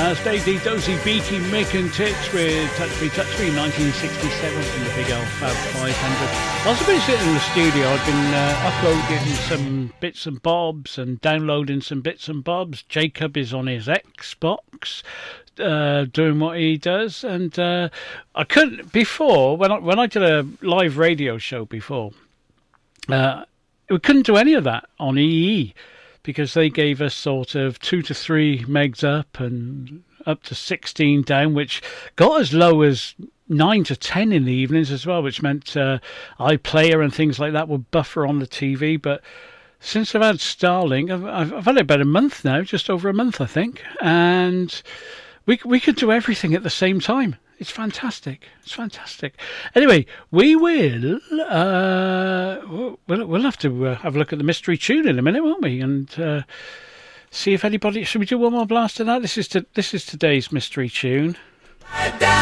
Dave D, Dozy, Beaky, Mick and Tix with Touch Me 1967 from the Big L Fab 500. I've also been sitting in the studio. I've been uploading some bits and bobs and downloading some bits and bobs. Jacob is on his Xbox doing what he does, and I couldn't before when I did a live radio show before. We couldn't do any of that on EE because they gave us sort of 2 to 3 megs up and up to 16 down, which got as low as 9 to 10 in the evenings as well, which meant iPlayer and things like that would buffer on the TV. But since I've had Starlink, I've had it about a month now, just over a month, I think, and we could do everything at the same time. It's fantastic. It's fantastic. Anyway, we will we'll have to have a look at the mystery tune in a minute, won't we? And see if anybody. Should we do one more blast of that? This is today's mystery tune.